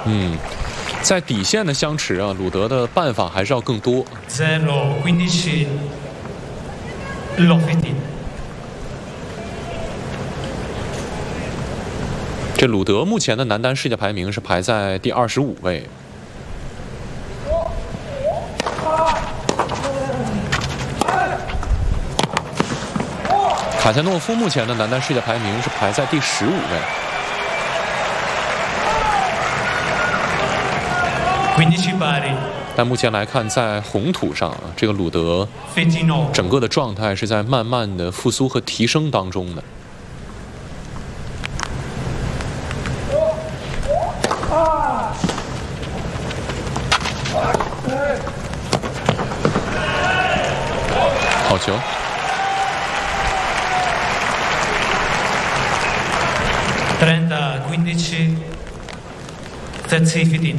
在底线的相持啊，鲁德的办法还是要更多。 0-15 low-15。 这鲁德目前的男单世界排名是排在第25位。卡恰诺夫目前的男单世界排名是排在第15位。但目前来看，在红土上啊，这个鲁德整个的状态是在慢慢的复苏和提升当中的。好球 ！30-15 30-15。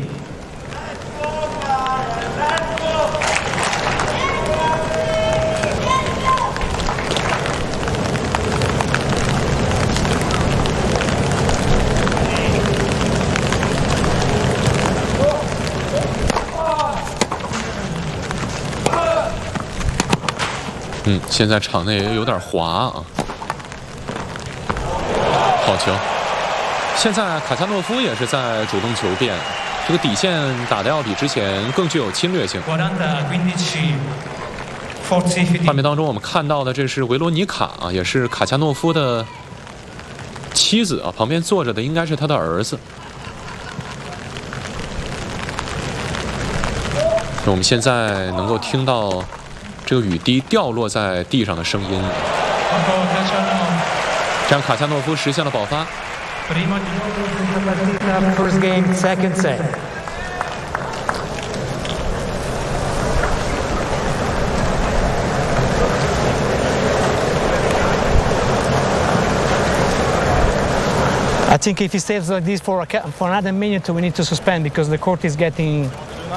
现在场内有点滑啊，好球！现在卡恰诺夫也是在主动求变，这个底线打得要比之前更具有侵略性。画面当中我们看到的这是维罗妮卡啊，也是卡恰诺夫的妻子啊，旁边坐着的应该是他的儿子。我们现在能够听到这个雨滴掉落在地上的声音，这样卡恰诺夫实现了保发。 First game, second set. I think if he stays like this for another minute, we need to suspend because the court is getting.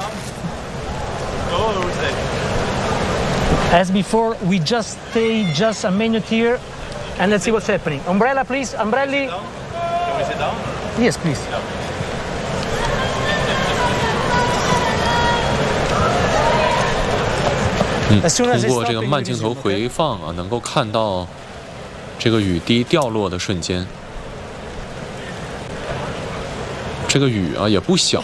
As before, we just stay just a minute here, and let's see what's happening. Umbrella, please. Umbrella. Can we sit down? Yes, please. 通过这个慢镜头回放啊，能够看到这个雨滴掉落的瞬间。这个雨啊也不小。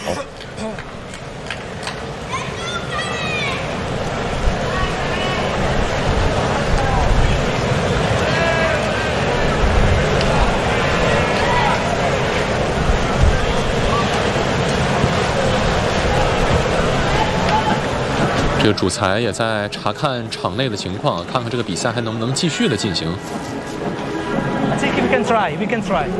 这个主裁也在查看场内的情况，看看这个比赛还能不能继续的进行。 I think we can try. We can try.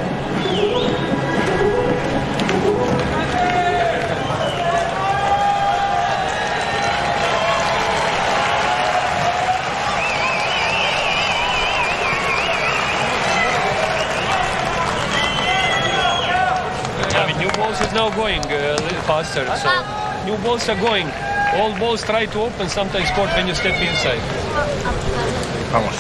New balls is now going a little faster, so new balls are going. All balls try to open, sometimes court when you step inside. Vamos.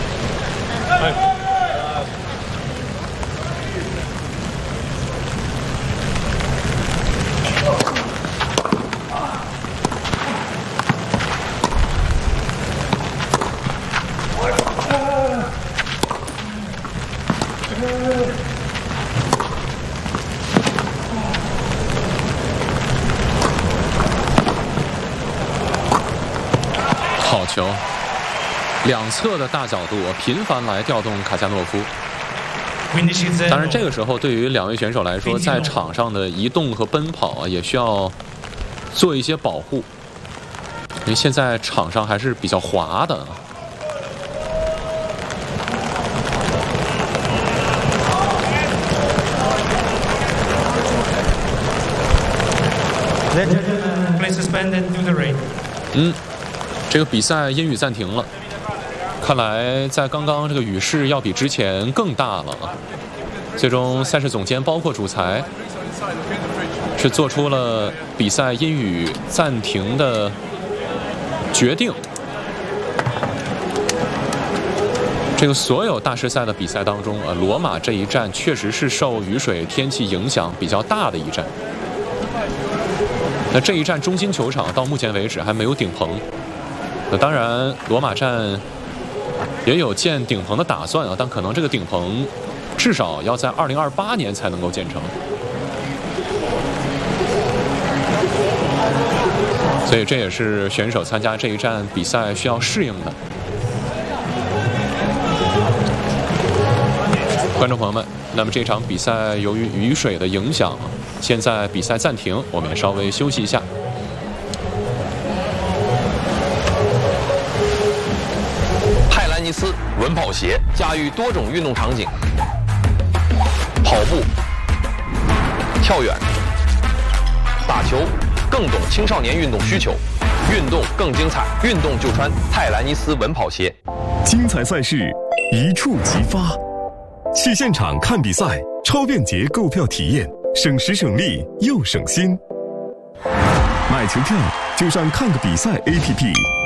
好球，两侧的大角度频繁来调动卡恰诺夫。当然，这个时候对于两位选手来说，在场上的移动和奔跑啊，也需要做一些保护，因为现在场上还是比较滑的。这个比赛因雨暂停了，看来在刚刚这个雨势要比之前更大了啊。最终赛事总监包括主裁是做出了比赛因雨暂停的决定。这个所有大师赛的比赛当中啊，罗马这一站确实是受雨水天气影响比较大的一站。 那这一站中心球场到目前为止还没有顶棚。那当然，罗马站也有建顶棚的打算啊，但可能这个顶棚至少要在2028年才能够建成。所以这也是选手参加这一站比赛需要适应的。观众朋友们，那么这场比赛由于雨水的影响，现在比赛暂停，我们也稍微休息一下。 泰兰尼斯稳跑鞋驾驭多种运动场景，跑步、跳远、打球，更懂青少年运动需求，运动更精彩，运动就穿泰兰尼斯稳跑鞋。 精彩赛事一触即发，去现场看比赛，超便捷购票体验，省时省力又省心。买球票就上看个比赛 APP。